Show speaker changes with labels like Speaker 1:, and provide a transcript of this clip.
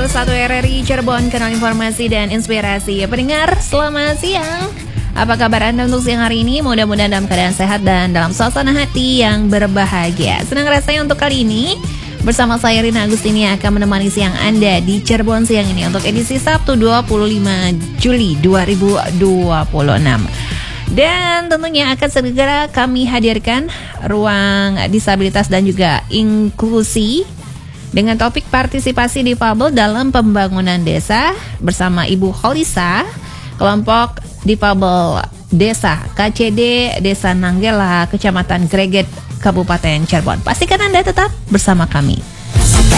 Speaker 1: 101 RRI Cirebon, kanal informasi dan inspirasi. Pendengar, selamat siang. Apa kabar Anda untuk siang hari ini? Mudah-mudahan dalam keadaan sehat dan dalam suasana hati yang berbahagia. Senang rasanya untuk kali ini bersama saya Rina Agustini akan menemani siang Anda di Cirebon siang ini untuk edisi Sabtu 25 Juli 2026. Dan tentunya akan segera kami hadirkan ruang disabilitas dan juga inklusi dengan topik partisipasi difabel dalam pembangunan desa bersama Ibu Holisa, kelompok difabel desa KCD Desa Nanggela, Kecamatan Greget, Kabupaten Cirebon. Pastikan Anda tetap bersama kami.